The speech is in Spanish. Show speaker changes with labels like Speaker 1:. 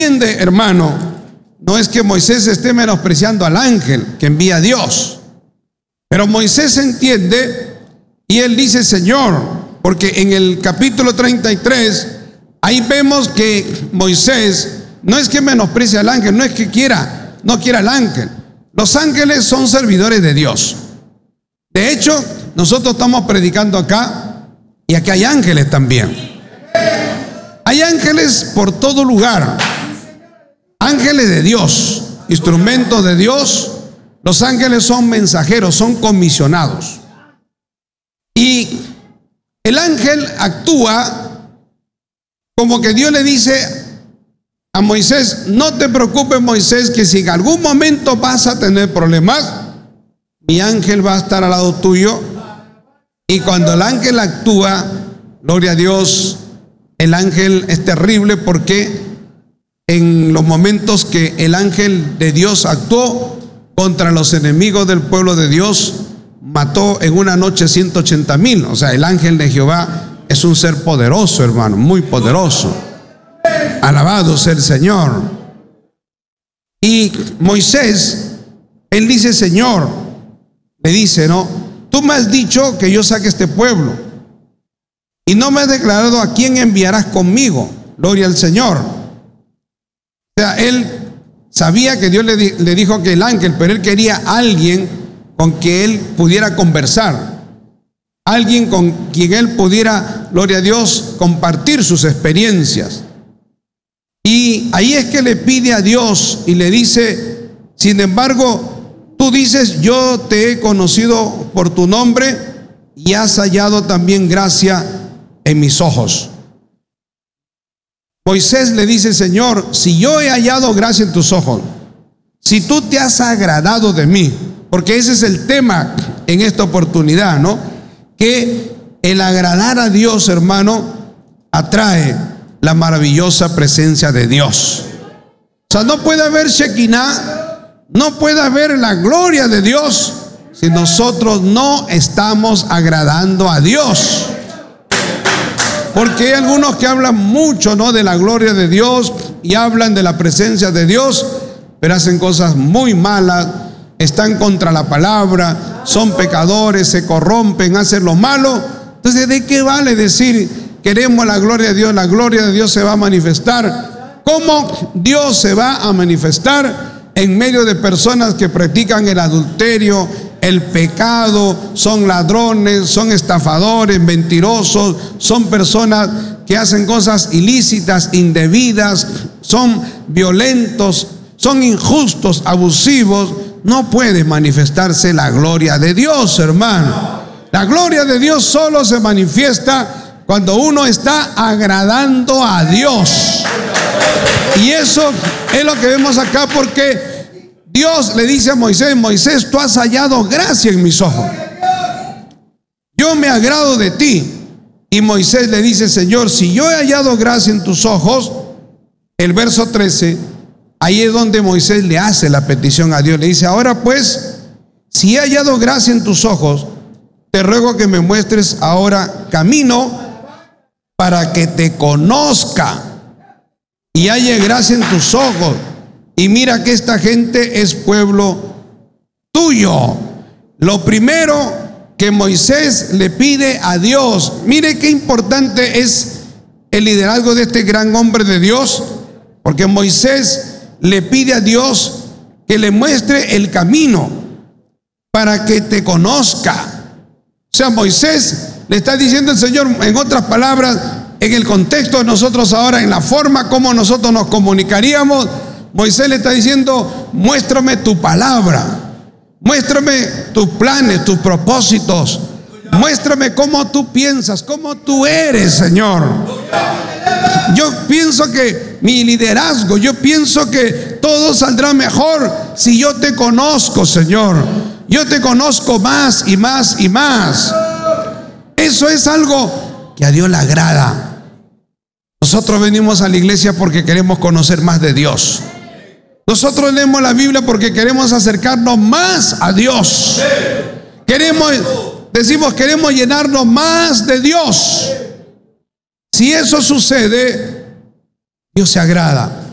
Speaker 1: entiende, hermano, no es que Moisés esté menospreciando al ángel que envía a Dios, pero Moisés entiende y él dice, Señor, porque en el capítulo 33, ahí vemos que Moisés no es que menosprecie al ángel, no es que no quiera al ángel. Los ángeles son servidores de Dios. De hecho, nosotros estamos predicando acá y aquí hay ángeles también. Hay ángeles por todo lugar. Ángeles de Dios, instrumentos de Dios. Los ángeles son mensajeros, son comisionados. Y el ángel actúa como que Dios le dice a Moisés, no te preocupes, Moisés, que si en algún momento vas a tener problemas, mi ángel va a estar al lado tuyo. Y cuando el ángel actúa, gloria a Dios, el ángel es terrible porque en los momentos que el ángel de Dios actuó contra los enemigos del pueblo de Dios, mató en una noche 180,000. O sea, el ángel de Jehová es un ser poderoso, hermano, muy poderoso. Alabado sea el Señor. Y Moisés, él dice, Señor, le dice, no, tú me has dicho que yo saque este pueblo y no me has declarado a quién enviarás conmigo. Gloria al Señor. O sea, él sabía que Dios le dijo que el ángel, pero él quería a alguien con que él pudiera conversar, alguien con quien él pudiera, gloria a Dios, compartir sus experiencias. Y ahí es que le pide a Dios y le dice, sin embargo, tú dices, yo te he conocido por tu nombre y has hallado también gracia en mis ojos. Moisés le dice, Señor, si yo he hallado gracia en tus ojos, si tú te has agradado de mí, porque ese es el tema en esta oportunidad, ¿no? Que el agradar a Dios, hermano, atrae la maravillosa presencia de Dios. O sea, no puede haber Shekinah, no puede haber la gloria de Dios si nosotros no estamos agradando a Dios. Porque hay algunos que hablan mucho, ¿no?, de la gloria de Dios y hablan de la presencia de Dios, pero hacen cosas muy malas, están contra la palabra, son pecadores, se corrompen, hacen lo malo. Entonces, ¿de qué vale decir queremos la gloria de Dios? La gloria de Dios se va a manifestar. ¿Cómo Dios se va a manifestar en medio de personas que practican el adulterio, el pecado, son ladrones, son estafadores, mentirosos, son personas que hacen cosas ilícitas, indebidas, son violentos, son injustos, abusivos? No puede manifestarse la gloria de Dios, hermano. La gloria de Dios solo se manifiesta cuando uno está agradando a Dios. Y eso es lo que vemos acá, porque Dios le dice a Moisés, Moisés, tú has hallado gracia en mis ojos. Yo me agrado de ti. Y Moisés le dice, Señor, si yo he hallado gracia en tus ojos, el verso 13, ahí es donde Moisés le hace la petición a Dios. Le dice, ahora pues, si he hallado gracia en tus ojos, te ruego que me muestres ahora camino para que te conozca y halle gracia en tus ojos. Y mira que esta gente es pueblo tuyo. Lo primero que Moisés le pide a Dios, mire qué importante es el liderazgo de este gran hombre de Dios, porque Moisés le pide a Dios que le muestre el camino para que te conozca. O sea, Moisés le está diciendo al Señor, en otras palabras, en el contexto de nosotros ahora, en la forma como nosotros nos comunicaríamos, Moisés le está diciendo, muéstrame tu palabra, muéstrame tus planes, tus propósitos, muéstrame cómo tú piensas, cómo tú eres, Señor. Yo pienso que mi liderazgo, yo pienso que todo saldrá mejor si yo te conozco, Señor. Yo te conozco más y más y más. Eso es algo que a Dios le agrada. Nosotros venimos a la iglesia porque queremos conocer más de Dios. Nosotros leemos la Biblia porque queremos acercarnos más a Dios. Queremos llenarnos más de Dios. Si eso sucede, Dios se agrada.